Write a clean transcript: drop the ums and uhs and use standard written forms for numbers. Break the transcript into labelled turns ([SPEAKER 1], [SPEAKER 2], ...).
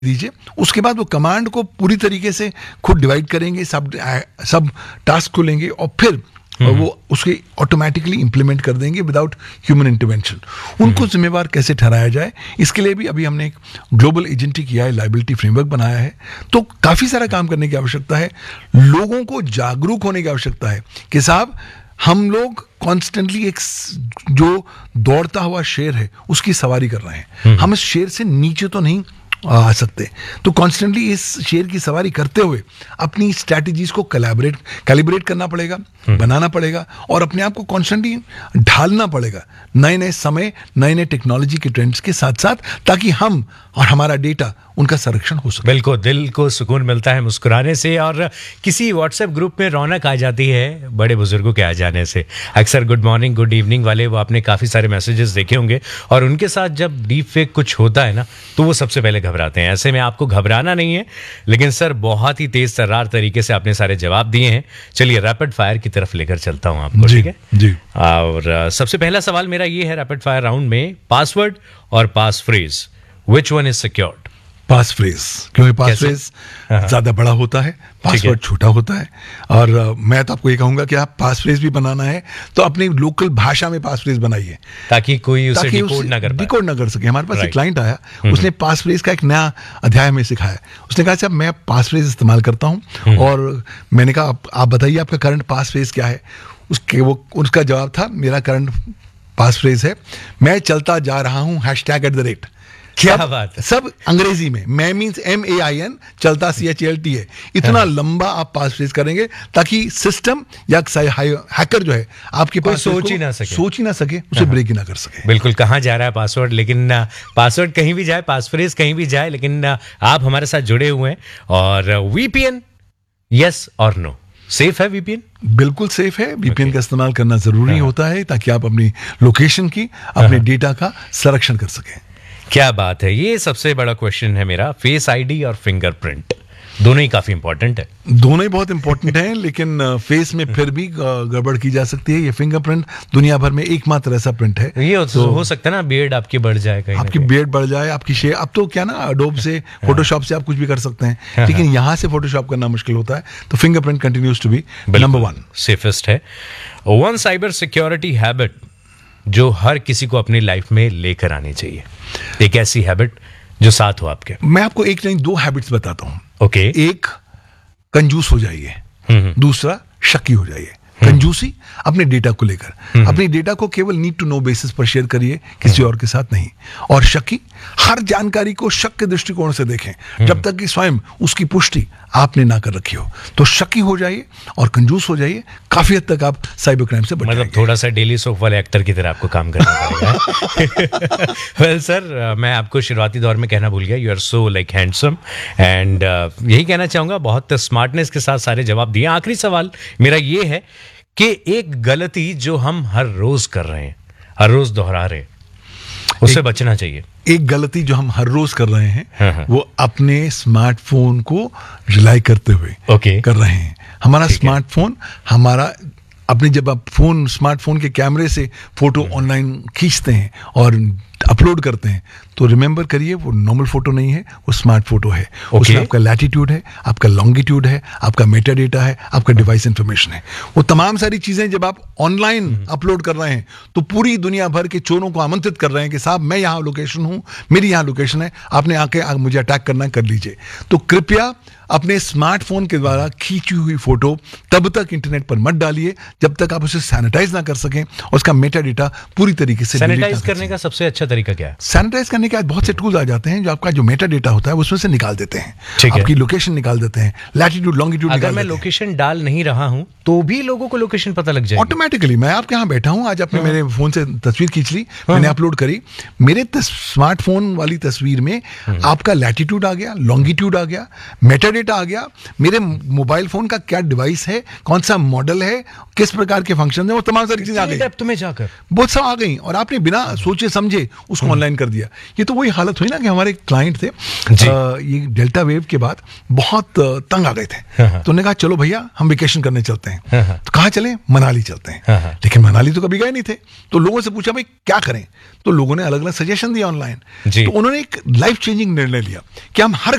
[SPEAKER 1] दीजिए, उसके बाद वो कमांड को पूरी तरीके से खुद डिवाइड करेंगे, सब टास्क को लेंगे और फिर वो उसके ऑटोमेटिकली इंप्लीमेंट कर देंगे विदाउट ह्यूमन इंटरवेंशन। उनको जिम्मेवार कैसे ठहराया जाए, इसके लिए भी अभी हमने एक global agentic AI liability framework बनाया है। तो काफ़ी सारा काम करने की आवश्यकता है, लोगों को जागरूक होने की आवश्यकता है कि साहब हम लोग कॉन्स्टेंटली एक जो दौड़ता हुआ शेर है उसकी सवारी कर रहे हैं, हम इस शेर से नीचे तो नहीं आ सकते। तो कॉन्स्टेंटली इस शेर की सवारी करते हुए अपनी स्ट्रैटेजीज को कैलिब्रेट करना पड़ेगा, बनाना पड़ेगा और अपने आप को कॉन्स्टेंटली ढालना पड़ेगा नए नए समय, नए नए टेक्नोलॉजी के ट्रेंड्स के साथ साथ, ताकि हम और हमारा डेटा उनका संरक्षण हो सके।
[SPEAKER 2] बिल्कुल, दिल को सुकून मिलता है मुस्कुराने से, और किसी व्हाट्सएप ग्रुप में रौनक आ जाती है बड़े बुजुर्गों के आ जाने से। अक्सर गुड मॉर्निंग, गुड इवनिंग वाले वो आपने काफ़ी सारे मैसेजेस देखे होंगे, और उनके साथ जब डीप फेक कुछ होता है ना तो वो सबसे पहले घबराते हैं। ऐसे में आपको घबराना नहीं है, लेकिन सर बहुत ही तेज तर्रार तरीके से आपने सारे जवाब दिए हैं। चलिए रैपिड फायर की तरफ लेकर चलता हूँ आपको, ठीक है
[SPEAKER 1] जी।
[SPEAKER 2] और सबसे पहला सवाल मेरा ये है रैपिड फायर राउंड में, पासवर्ड और पास phrase, which one is secured?
[SPEAKER 1] Pass phrase, क्योंकि पास फ्रेज ज्यादा बड़ा होता है, पासवर्ड छोटा होता है। और मैं तो आपको ये कहूंगा कि आप पास फ्रेज भी बनाना है तो अपनी लोकल भाषा में पास फ्रेज बनाइए,
[SPEAKER 2] ताकि कोई उसे डिकोड ना कर सके।
[SPEAKER 1] हमारे पास एक क्लाइंट आया, उसने पास फ्रेज का एक नया अध्याय में सिखाया। उसने कहा साहब मैं पास फ्रेज इस्तेमाल करता हूँ, और मैंने कहा आप बताइए आपका करंट पास फ्रेज क्या है। उसका जवाब था, मेरा करंट पास फ्रेज है, मैं चलता जा रहा हूँ #@।
[SPEAKER 2] क्या बात है।
[SPEAKER 1] सब अंग्रेजी में, मैं मीन्स MAIN, चलता CHALT है। इतना लंबा आप पास फ्रेज करेंगे ताकि सिस्टम या हैकर जो है आपके पास
[SPEAKER 2] सोच ही ना सके,
[SPEAKER 1] उसे ब्रेक ही ना कर सके।
[SPEAKER 2] बिल्कुल, कहाँ जा रहा है पासवर्ड, लेकिन पासवर्ड कहीं भी जाए, पास फ्रेज कहीं भी जाए, लेकिन आप हमारे साथ जुड़े हुए हैं। और VPN, यस और नो, सेफ है VPN?
[SPEAKER 1] बिल्कुल सेफ है। VPN का इस्तेमाल करना जरूरी होता है ताकि आप अपनी लोकेशन की, अपने डेटा का संरक्षण कर सकें।
[SPEAKER 2] क्या बात है। ये सबसे बड़ा क्वेश्चन है मेरा, फेस ID और फिंगरप्रिंट दोनों ही काफी इंपॉर्टेंट है।
[SPEAKER 1] दोनों ही बहुत इंपॉर्टेंट हैं, लेकिन फेस में फिर भी गड़बड़ की जा सकती है। ये फिंगरप्रिंट दुनिया भर में एकमात्र ऐसा प्रिंट है।
[SPEAKER 2] ये हो सकता है ना, बियर्ड आपकी बढ़ जाए, कहीं
[SPEAKER 1] आपकी बियर्ड बढ़ जाए, आपकी शेप। अब तो क्या ना, अडोब से, फोटोशॉप से आप कुछ भी कर सकते हैं, लेकिन यहाँ से फोटोशॉप करना मुश्किल होता है। तो fingerprint continues to be number 1,
[SPEAKER 2] safest है। वन साइबर सिक्योरिटी हैबिट जो हर किसी को अपनी लाइफ में लेकर आनी चाहिए, एक ऐसी हैबिट जो साथ हो आपके।
[SPEAKER 1] मैं आपको एक नहीं 2 हैबिट्स बताता हूं।
[SPEAKER 2] ओके।
[SPEAKER 1] एक, कंजूस हो जाइए। दूसरा, शक्की हो जाइए। कंजूसी अपने डेटा को लेकर, अपने डेटा को केवल नीड टू नो बेसिस पर शेयर करिए, किसी और के साथ नहीं। और शक्की, हर जानकारी को शक के दृष्टिकोण से देखें जब तक कि स्वयं उसकी पुष्टि आपने ना कर रखी हो। तो शक्की हो जाइए और कंजूस हो जाइए, काफी हद तक आप साइबर क्राइम से बच जाएंगे।
[SPEAKER 2] मतलब थोड़ा सा डेली सोप वाले एक्टर की तरह आपको काम करना पड़ेगा। वेल सर, मैं आपको शुरुआती दौर में कहना भूल गया, you are so like handsome, and यही कहना चाहूंगा, बहुत स्मार्टनेस के साथ सारे जवाब दिए। आखिरी सवाल मेरा ये है कि एक गलती जो हम हर रोज कर रहे हैं, हर रोज दोहरा रहे हैं, उससे बचना चाहिए।
[SPEAKER 1] एक गलती जो हम हर रोज कर रहे हैं, वो अपने स्मार्टफोन को रिलाई करते हुए कर रहे हैं। हमारा स्मार्टफोन, हमारा अपने, जब आप स्मार्टफोन के कैमरे से फोटो ऑनलाइन खींचते हैं और अपलोड करते हैं, तो रिमेंबर करिए वो नॉर्मल फोटो नहीं है, वो स्मार्ट फोटो है। उसमें आपका लैटिट्यूड है, आपका लॉन्गिट्यूड है, आपका मेटा डेटा है, आपका डिवाइस इंफॉर्मेशन है। वो तमाम सारी चीजें जब आप ऑनलाइन अपलोड कर रहे हैं तो पूरी दुनिया भर के चोरों को आमंत्रित कर रहे हैं कि साहब मैं यहाँ लोकेशन हूँ, मेरी यहाँ लोकेशन है, आपने आके मुझे अटैक करना कर लीजिए। तो कृपया अपने स्मार्टफोन के द्वारा खींची हुई फोटो तब तक इंटरनेट पर मत डालिए जब तक आप उसे सैनिटाइज ना कर सकें और उसका मेटा डेटा पूरी तरीके से
[SPEAKER 2] सैनिटाइज करने का सबसे अच्छा तरीका क्या है?
[SPEAKER 1] सैनिटाइज करने के बहुत से टूल्स आ जाते हैं जो आपका जो मेटा डेटा होता है उसमें से निकाल देते हैं। आपकी लोकेशन निकाल देते हैं, लैटिट्यूड लॉन्गिट्यूड।
[SPEAKER 2] अगर मैं लोकेशन डाल नहीं रहा हूं तो भी लोगों को लोकेशन पता लग जाएगी
[SPEAKER 1] ऑटोमेटिकली। मैं आपके यहाँ बैठा हूं, आज आपने मेरे फोन से तस्वीर खींच ली, मैंने अपलोड करी, मेरे स्मार्टफोन वाली तस्वीर में आपका लैटिट्यूड आ गया, लॉन्गिट्यूड आ गया, मेटा डेटा आ गया, मेरे मोबाइल फोन का क्या डिवाइस है, कौन सा मॉडल है, किस प्रकार के फंक्शन है, वो तमाम सारी चीजें आ गई
[SPEAKER 2] डेप्थ में जाकर
[SPEAKER 1] बहुत सब आ गई, और आपने बिना सोचे समझे उसको ऑनलाइन कर दिया। ये तो वही हालत हुई ना कि हमारे क्लाइंट थे ये डेल्टा वेव के बाद बहुत तंग आ गए थे, तो उन्होंने कहा चलो भैया हम वेकेशन करने चलते हैं। तो कहाँ चले? मनाली चलते हैं। लेकिन मनाली तो कभी गए नहीं थे, तो लोगों से पूछा भाई क्या करें, तो लोगों ने अलग अलग सजेशन दिया ऑनलाइन। तो उन्होंने एक लाइफ चेंजिंग निर्णय लिया कि हम हर